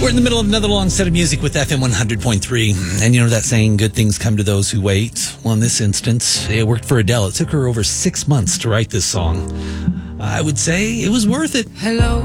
We're in the middle of another long set of music with FM 100.3. And you know that saying, good things come to those who wait? Well, in this instance, it worked for Adele. It took her over 6 months to write this song. I would say it was worth it. Hello.